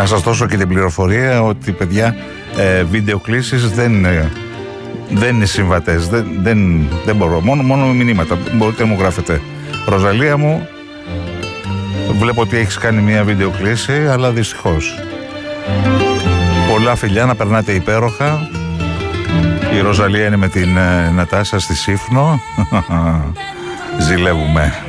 Να σας δώσω και την πληροφορία ότι, παιδιά, βίντεο κλήσεις δεν είναι συμβατές. Δεν μπορώ. Μόνο με μηνύματα. Μπορείτε να μου γράφετε. Ροζαλία μου, βλέπω ότι έχεις κάνει μια βίντεο κλήση, αλλά δυστυχώς. Πολλά φιλιά, να περνάτε υπέροχα. Η Ροζαλία είναι με την Νατάσα στη Σύφνο. Ζηλεύουμε.